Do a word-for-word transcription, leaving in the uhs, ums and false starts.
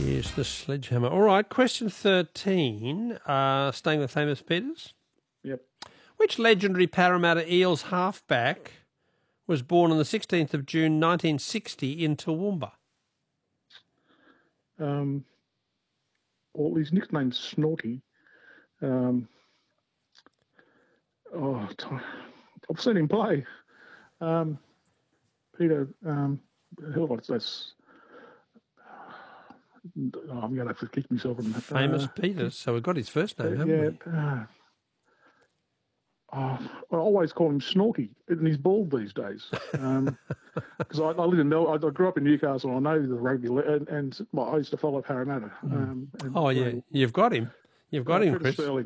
Here's the sledgehammer. All right, question thirteen, uh, staying with famous Peters. Yep. Which legendary Parramatta Eels halfback was born on the sixteenth of June nineteen sixty in Toowoomba? Um, well, his nickname's Snorky. Um, oh, t- I've seen him play. Um, Peter, um, hell, what's this? Oh, I'm going to have to kick myself. In, Famous uh, Peters, so we've got his first name, haven't yeah, we? Uh, oh, I always call him Snorky, and he's bald these days. Um, Because I, I live in Mel, I, I grew up in Newcastle. And I know the rugby, and, and well, I used to follow Parramatta. Um, and Oh, yeah, you've got him. You've got uh, him, Peter Chris. Sterling.